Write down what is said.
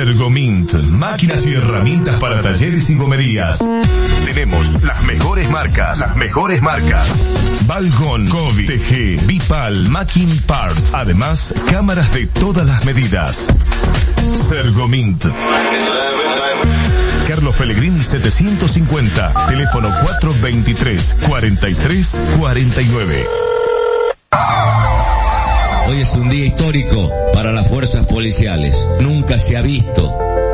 Sergomint, máquinas y herramientas para talleres y gomerías. Tenemos las mejores marcas. Balgon, Kobe, TG, Bipal, Macking Parts. Además, cámaras de todas las medidas. Sergomint. Carlos Pellegrini 750, teléfono 423-4349. Hoy es un día histórico para las fuerzas policiales. Nunca se ha visto